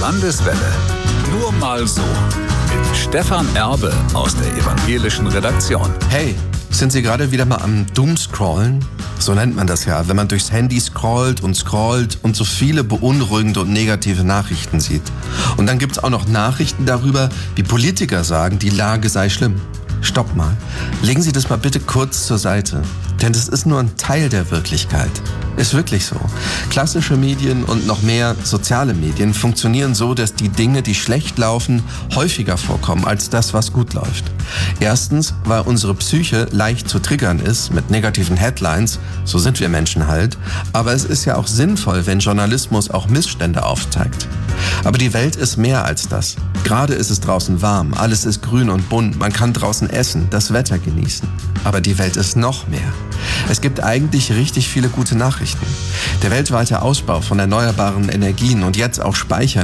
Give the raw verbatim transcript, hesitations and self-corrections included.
Landeswelle. Nur mal so. Mit Stefan Erbe aus der evangelischen Redaktion. Hey, sind Sie gerade wieder mal am Doomscrollen? So nennt man das ja, wenn man durchs Handy scrollt und scrollt und so viele beunruhigende und negative Nachrichten sieht. Und dann gibt's auch noch Nachrichten darüber, wie Politiker sagen, die Lage sei schlimm. Stopp mal. Legen Sie das mal bitte kurz zur Seite. Denn das ist nur ein Teil der Wirklichkeit. Ist wirklich so. Klassische Medien und noch mehr soziale Medien funktionieren so, dass die Dinge, die schlecht laufen, häufiger vorkommen als das, was gut läuft. Erstens, weil unsere Psyche leicht zu triggern ist mit negativen Headlines, so sind wir Menschen halt. Aber es ist ja auch sinnvoll, wenn Journalismus auch Missstände aufzeigt. Aber die Welt ist mehr als das. Gerade ist es draußen warm, alles ist grün und bunt, man kann draußen essen, das Wetter genießen. Aber die Welt ist noch mehr. Es gibt eigentlich richtig viele gute Nachrichten. Der weltweite Ausbau von erneuerbaren Energien und jetzt auch Speicher